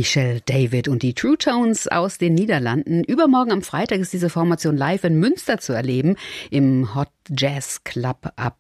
Michel David und die True Tones aus den Niederlanden. Übermorgen am Freitag ist diese Formation live in Münster zu erleben, im Hot Jazz Club ab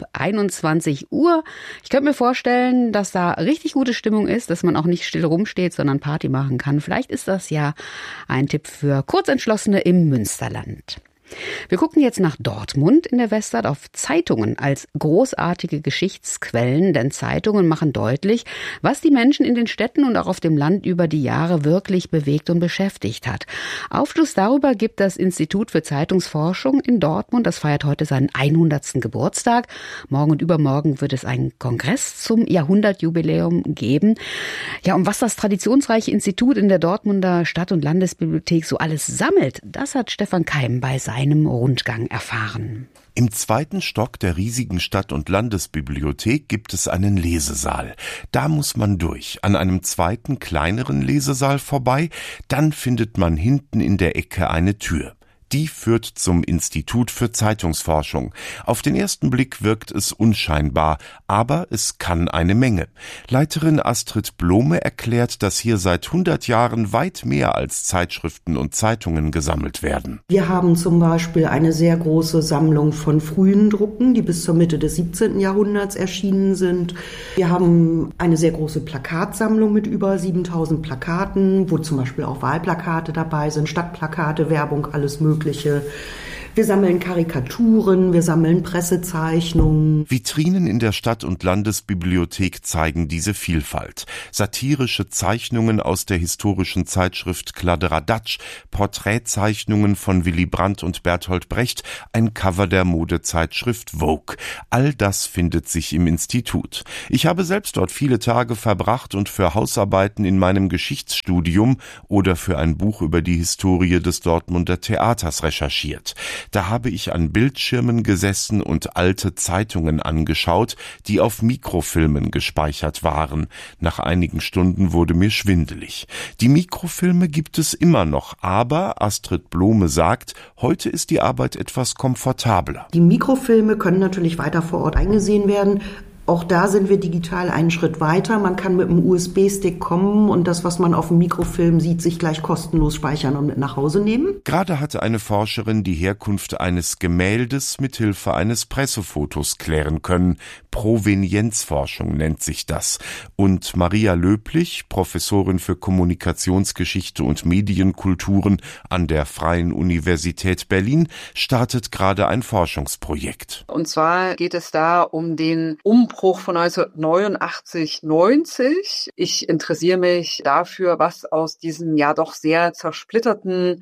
21 Uhr. Ich könnte mir vorstellen, dass da richtig gute Stimmung ist, dass man auch nicht still rumsteht, sondern Party machen kann. Vielleicht ist das ja ein Tipp für Kurzentschlossene im Münsterland. Wir gucken jetzt nach Dortmund in der Weststadt auf Zeitungen als großartige Geschichtsquellen, denn Zeitungen machen deutlich, was die Menschen in den Städten und auch auf dem Land über die Jahre wirklich bewegt und beschäftigt hat. Aufschluss darüber gibt das Institut für Zeitungsforschung in Dortmund. Das feiert heute seinen 100. Geburtstag. Morgen und übermorgen wird es einen Kongress zum Jahrhundertjubiläum geben. Ja, und was das traditionsreiche Institut in der Dortmunder Stadt- und Landesbibliothek so alles sammelt, das hat Stefan Keim bei seinem Rundgang erfahren. Im 2. Stock der riesigen Stadt- und Landesbibliothek gibt es einen Lesesaal. Da muss man durch, an einem zweiten, kleineren Lesesaal vorbei, dann findet man hinten in der Ecke eine Tür. Die führt zum Institut für Zeitungsforschung. Auf den ersten Blick wirkt es unscheinbar, aber es kann eine Menge. Leiterin Astrid Blome erklärt, dass hier seit 100 Jahren weit mehr als Zeitschriften und Zeitungen gesammelt werden. Wir haben zum Beispiel eine sehr große Sammlung von frühen Drucken, die bis zur Mitte des 17. Jahrhunderts erschienen sind. Wir haben eine sehr große Plakatsammlung mit über 7000 Plakaten, wo zum Beispiel auch Wahlplakate dabei sind, Stadtplakate, Werbung, alles Mögliche. Wir sammeln Karikaturen, wir sammeln Pressezeichnungen. Vitrinen in der Stadt- und Landesbibliothek zeigen diese Vielfalt. Satirische Zeichnungen aus der historischen Zeitschrift Kladderadatsch, Porträtzeichnungen von Willy Brandt und Bertolt Brecht, ein Cover der Modezeitschrift Vogue. All das findet sich im Institut. Ich habe selbst dort viele Tage verbracht und für Hausarbeiten in meinem Geschichtsstudium oder für ein Buch über die Historie des Dortmunder Theaters recherchiert. Da habe ich an Bildschirmen gesessen und alte Zeitungen angeschaut, die auf Mikrofilmen gespeichert waren. Nach einigen Stunden wurde mir schwindelig. Die Mikrofilme gibt es immer noch, aber Astrid Blome sagt, heute ist die Arbeit etwas komfortabler. Die Mikrofilme können natürlich weiter vor Ort eingesehen werden. Auch da sind wir digital einen Schritt weiter. Man kann mit einem USB-Stick kommen und das, was man auf dem Mikrofilm sieht, sich gleich kostenlos speichern und mit nach Hause nehmen. Gerade hatte eine Forscherin die Herkunft eines Gemäldes mithilfe eines Pressefotos klären können. Provenienzforschung nennt sich das. Und Maria Löblich, Professorin für Kommunikationsgeschichte und Medienkulturen an der Freien Universität Berlin, startet gerade ein Forschungsprojekt. Und zwar geht es da um den Umbruch von 1989, 90. Ich interessiere mich dafür, was aus diesem ja doch sehr zersplitterten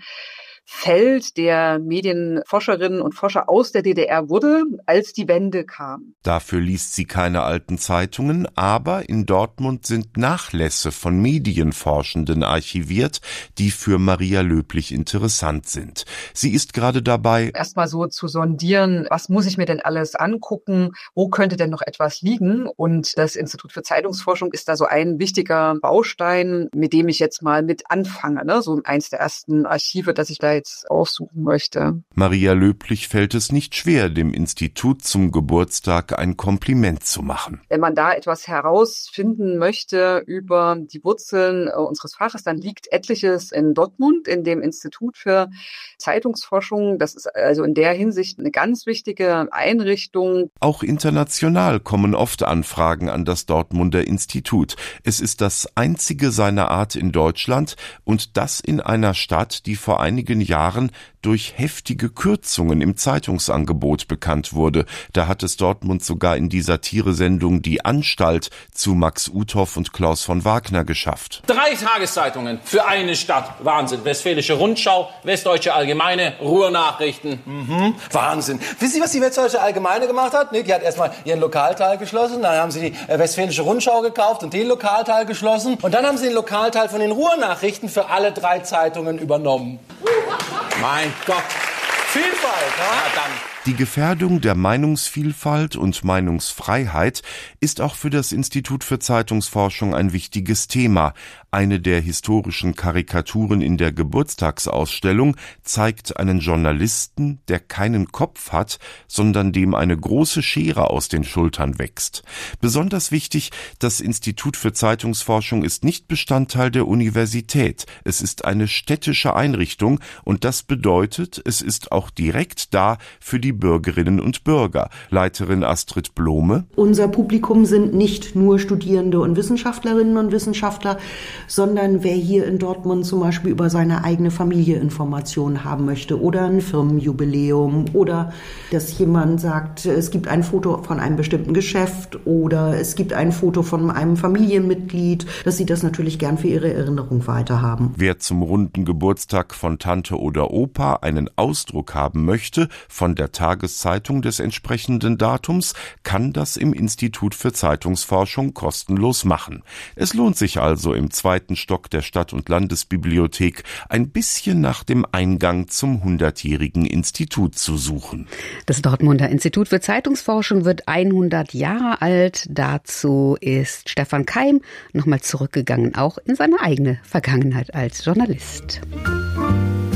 Feld der Medienforscherinnen und Forscher aus der DDR wurde, als die Wende kam. Dafür liest sie keine alten Zeitungen, aber in Dortmund sind Nachlässe von Medienforschenden archiviert, die für Maria Löblich interessant sind. Sie ist gerade dabei, erstmal so zu sondieren, was muss ich mir denn alles angucken, wo könnte denn noch etwas liegen? Und das Institut für Zeitungsforschung ist da so ein wichtiger Baustein, mit dem ich jetzt mal mit anfange, ne? So eins der ersten Archive, das ich da jetzt aussuchen möchte. Maria Löblich fällt es nicht schwer, dem Institut zum Geburtstag ein Kompliment zu machen. Wenn man da etwas herausfinden möchte über die Wurzeln unseres Faches, dann liegt etliches in Dortmund, in dem Institut für Zeitungsforschung. Das ist also in der Hinsicht eine ganz wichtige Einrichtung. Auch international kommen oft Anfragen an das Dortmunder Institut. Es ist das einzige seiner Art in Deutschland und das in einer Stadt, die vor einigen Jahren durch heftige Kürzungen im Zeitungsangebot bekannt wurde. Da hat es Dortmund sogar in die Satiresendung Die Anstalt zu Max Uthoff und Klaus von Wagner geschafft. 3 Tageszeitungen für eine Stadt. Wahnsinn. Westfälische Rundschau, Westdeutsche Allgemeine, Ruhrnachrichten. Wahnsinn. Wissen Sie, was die Westdeutsche Allgemeine gemacht hat? Die hat erstmal ihren Lokalteil geschlossen, dann haben sie die Westfälische Rundschau gekauft und den Lokalteil geschlossen und dann haben sie den Lokalteil von den Ruhrnachrichten für alle 3 Zeitungen übernommen. Mein Gott. Vielfalt, ne? Ja, dann. Die Gefährdung der Meinungsvielfalt und Meinungsfreiheit ist auch für das Institut für Zeitungsforschung ein wichtiges Thema. Eine der historischen Karikaturen in der Geburtstagsausstellung zeigt einen Journalisten, der keinen Kopf hat, sondern dem eine große Schere aus den Schultern wächst. Besonders wichtig, das Institut für Zeitungsforschung ist nicht Bestandteil der Universität. Es ist eine städtische Einrichtung und das bedeutet, es ist auch direkt da für die Bürgerinnen und Bürger. Leiterin Astrid Blome. Unser Publikum sind nicht nur Studierende und Wissenschaftlerinnen und Wissenschaftler, sondern wer hier in Dortmund zum Beispiel über seine eigene Familie Informationen haben möchte oder ein Firmenjubiläum oder dass jemand sagt, es gibt ein Foto von einem bestimmten Geschäft oder es gibt ein Foto von einem Familienmitglied, dass sie das natürlich gern für ihre Erinnerung weiterhaben. Wer zum runden Geburtstag von Tante oder Opa einen Ausdruck haben möchte von der Tageszeitung des entsprechenden Datums, kann das im Institut für Zeitungsforschung kostenlos machen. Es lohnt sich also im 2. Stock der Stadt- und Landesbibliothek ein bisschen nach dem Eingang zum 100-jährigen Institut zu suchen. Das Dortmunder Institut für Zeitungsforschung wird 100 Jahre alt. Dazu ist Stefan Keim nochmal zurückgegangen, auch in seine eigene Vergangenheit als Journalist.